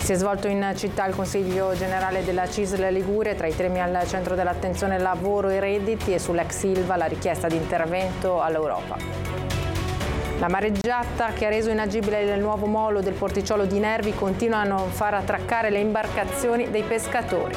Si è svolto in città il Consiglio Generale della CISL Liguria, tra i temi al centro dell'attenzione lavoro e redditi e sull'ex Ilva la richiesta di intervento all'Europa. La mareggiata che ha reso inagibile il nuovo molo del porticciolo di Nervi continua a non far attraccare le imbarcazioni dei pescatori.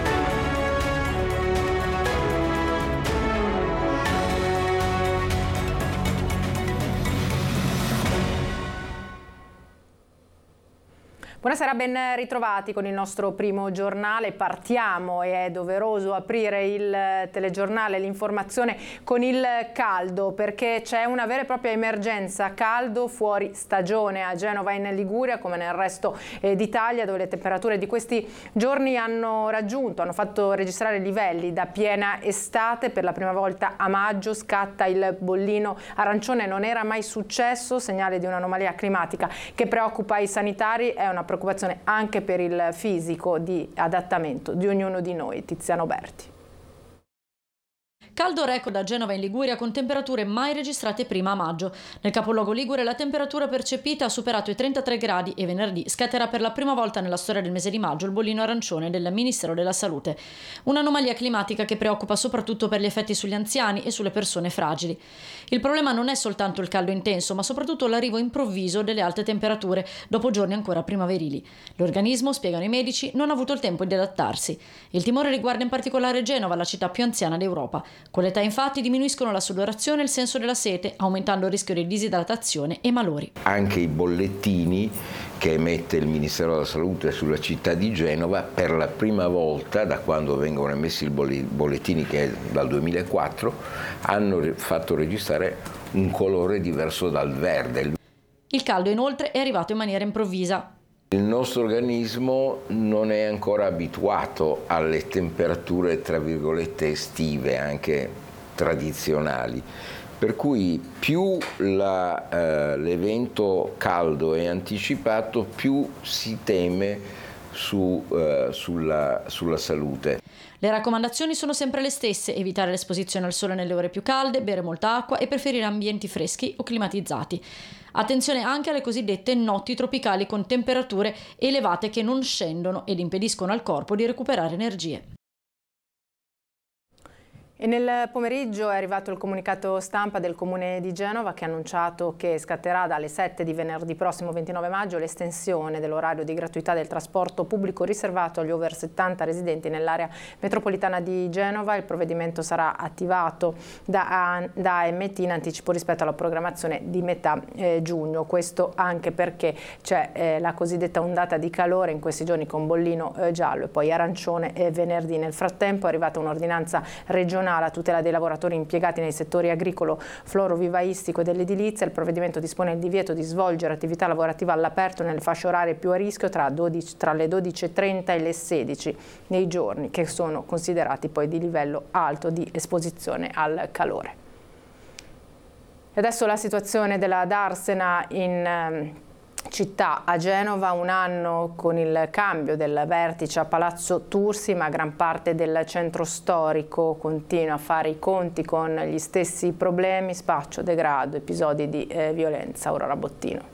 Buonasera, ben ritrovati con il nostro primo giornale. Partiamo e è doveroso aprire il telegiornale, l'informazione con il caldo, perché c'è una vera e propria emergenza caldo fuori stagione a Genova in Liguria come nel resto d'Italia, dove le temperature di questi giorni hanno fatto registrare livelli da piena estate. Per la prima volta a maggio scatta il bollino arancione, non era mai successo, segnale di un'anomalia climatica che preoccupa i sanitari. È una preoccupazione anche per il fisico di adattamento di ognuno di noi. Tiziano Berti. Caldo record a Genova in Liguria con temperature mai registrate prima a maggio. Nel capoluogo ligure la temperatura percepita ha superato i 33 gradi e venerdì scatterà per la prima volta nella storia del mese di maggio il bollino arancione del Ministero della Salute. Un'anomalia climatica che preoccupa soprattutto per gli effetti sugli anziani e sulle persone fragili. Il problema non è soltanto il caldo intenso, ma soprattutto l'arrivo improvviso delle alte temperature dopo giorni ancora primaverili. L'organismo, spiegano i medici, non ha avuto il tempo di adattarsi. Il timore riguarda in particolare Genova, la città più anziana d'Europa. Con l'età infatti diminuiscono la sudorazione e il senso della sete, aumentando il rischio di disidratazione e malori. Anche i bollettini che emette il Ministero della Salute sulla città di Genova, per la prima volta da quando vengono emessi i bollettini, che è dal 2004, hanno fatto registrare un colore diverso dal verde. Il caldo inoltre è arrivato in maniera improvvisa. Il nostro organismo non è ancora abituato alle temperature, tra virgolette, estive, anche tradizionali. Per cui più l'evento caldo è anticipato, più si teme sulla salute. Le raccomandazioni sono sempre le stesse: evitare l'esposizione al sole nelle ore più calde, bere molta acqua e preferire ambienti freschi o climatizzati. Attenzione anche alle cosiddette notti tropicali con temperature elevate che non scendono ed impediscono al corpo di recuperare energie. E nel pomeriggio è arrivato il comunicato stampa del Comune di Genova che ha annunciato che scatterà dalle 7 di venerdì prossimo 29 maggio l'estensione dell'orario di gratuità del trasporto pubblico riservato agli over 70 residenti nell'area metropolitana di Genova. Il provvedimento sarà attivato da AMT in anticipo rispetto alla programmazione di metà giugno. Questo anche perché c'è la cosiddetta ondata di calore in questi giorni con bollino giallo e poi arancione venerdì. Nel frattempo è arrivata un'ordinanza regionale a tutela dei lavoratori impiegati nei settori agricolo, florovivaistico e dell'edilizia. Il provvedimento dispone il divieto di svolgere attività lavorativa all'aperto nelle fasce orarie più a rischio tra le 12.30 e le 16 nei giorni che sono considerati poi di livello alto di esposizione al calore. E adesso la situazione della Darsena in città a Genova, un anno con il cambio del vertice a Palazzo Tursi, ma gran parte del centro storico continua a fare i conti con gli stessi problemi: spaccio, degrado, episodi di violenza. Aurora Bottino.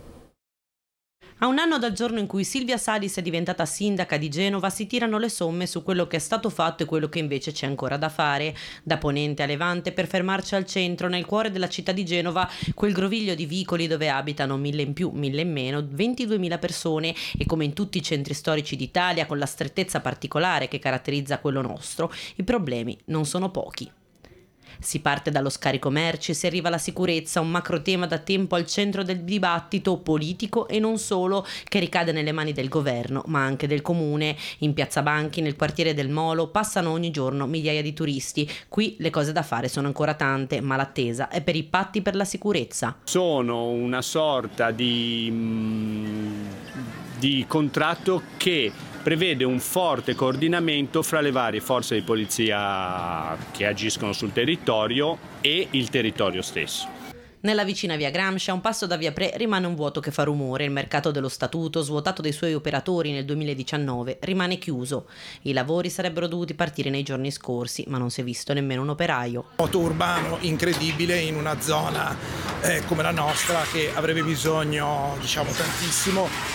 A un anno dal giorno in cui Silvia Salis è diventata sindaca di Genova si tirano le somme su quello che è stato fatto e quello che invece c'è ancora da fare. Da Ponente a Levante, per fermarci al centro, nel cuore della città di Genova, quel groviglio di vicoli dove abitano 1000 in più, 1000 in meno, 22.000 persone, e come in tutti i centri storici d'Italia, con la strettezza particolare che caratterizza quello nostro, i problemi non sono pochi. Si parte dallo scarico merci e si arriva alla sicurezza, un macro tema da tempo al centro del dibattito politico e non solo, che ricade nelle mani del governo ma anche del comune. In Piazza Banchi, nel quartiere del Molo, passano ogni giorno migliaia di turisti. Qui le cose da fare sono ancora tante, ma l'attesa è per i patti per la sicurezza. Sono una sorta di contratto che prevede un forte coordinamento fra le varie forze di polizia che agiscono sul territorio e il territorio stesso. Nella vicina via Gramsci, a un passo da via Pre, rimane un vuoto che fa rumore. Il mercato dello statuto, svuotato dei suoi operatori nel 2019, rimane chiuso. I lavori sarebbero dovuti partire nei giorni scorsi, ma non si è visto nemmeno un operaio. Moto urbano incredibile in una zona come la nostra, che avrebbe bisogno, tantissimo